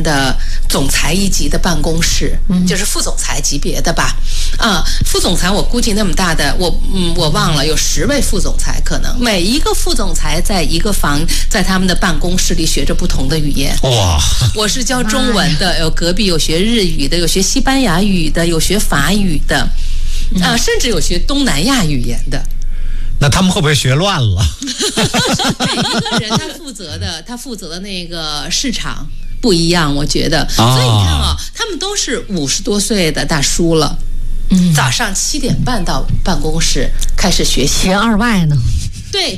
的总裁一级的办公室，就是副总裁级别的吧。副总裁我估计那么大的，我忘了有10位副总裁，可能每一个副总裁在一个房，在他们的办公室里学着不同的语言。 哇！ 我是教中文的，有隔壁有学日语的，有学西班牙语的，有学法语的，甚至有学东南亚语言的。 那他们会不会学乱了？ 每一个人他负责的那个市场不一样，我觉得。所以你看啊，他们都是50多岁的大叔了。早上7点半到办公室开始学习， 学2外呢。